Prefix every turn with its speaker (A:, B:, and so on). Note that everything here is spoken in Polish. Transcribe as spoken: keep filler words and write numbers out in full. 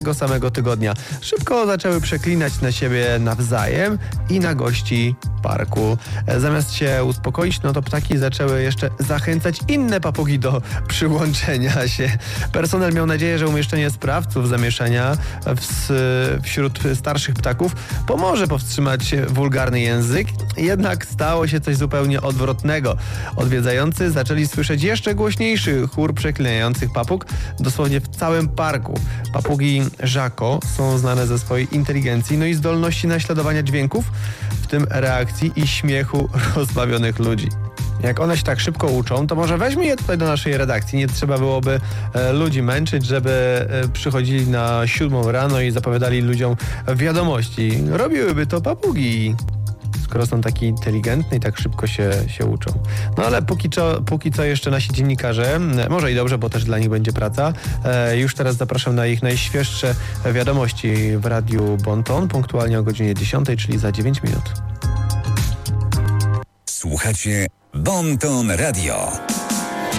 A: tego samego tygodnia. Szybko zaczęły przeklinać na siebie nawzajem i na gości parku. Zamiast się uspokoić, no to ptaki zaczęły jeszcze zachęcać inne papugi do przyłączenia się. Personel miał nadzieję, że umieszczenie sprawców zamieszania w, wśród starszych ptaków pomoże powstrzymać wulgarny język, jednak stało się coś zupełnie odwrotnego. Odwiedzający zaczęli słyszeć jeszcze głośniejszy chór przeklinających papug dosłownie w całym parku. Papugi Żako są znane ze swojej inteligencji, no i zdolności naśladowania dźwięków, w tym reakcji i śmiechu rozbawionych ludzi. Jak one się tak szybko uczą, to może weźmy je tutaj do naszej redakcji. Nie trzeba byłoby e, ludzi męczyć, żeby e, przychodzili na siódmą rano i zapowiadali ludziom wiadomości. Robiłyby to papugi, skoro są takie inteligentne i tak szybko się, się uczą. No ale póki co, póki co jeszcze nasi dziennikarze, może i dobrze, bo też dla nich będzie praca, e, już teraz zapraszam na ich najświeższe wiadomości w Radiu Bonton, punktualnie o godzinie dziesiątej, czyli za dziewięć minut.
B: Słuchacie Bonton Radio.